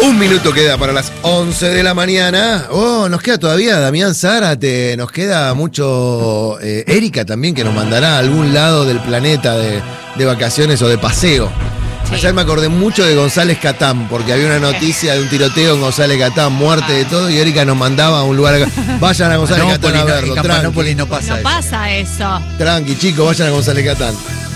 Un minuto queda para las 11 de la mañana. Nos queda todavía Damián Zárate, nos queda mucho Erika también, que nos mandará a algún lado del planeta de vacaciones o de paseo. Sí. Ayer me acordé mucho de González Catán, porque había una noticia de un tiroteo en González Catán, muerte de todo, y Erika nos mandaba a un lugar. Vayan a González Catán a verlo. En Campanópolis no pasa eso. No pasa eso. Tranqui, chicos, vayan a González Catán.